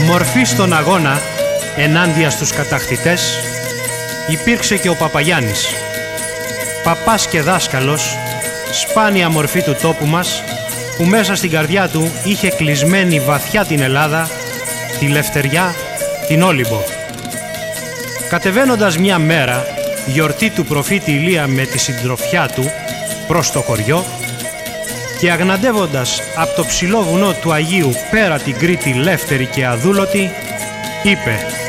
Μορφή στον αγώνα ενάντια στους κατακτητές υπήρξε και ο Παπαγιάννης. Παπάς και δάσκαλος, σπάνια μορφή του τόπου μας, που μέσα στην καρδιά του είχε κλεισμένη βαθιά την Ελλάδα, τη Λευτεριά, την Όλυμπο. Κατεβαίνοντας μια μέρα, γιορτή του προφήτη Ηλία με τη συντροφιά του προς το χωριό και αγναντεύοντας από το ψηλό βουνό του Αγίου πέρα την Κρήτη λεύτερη και αδούλωτη, είπε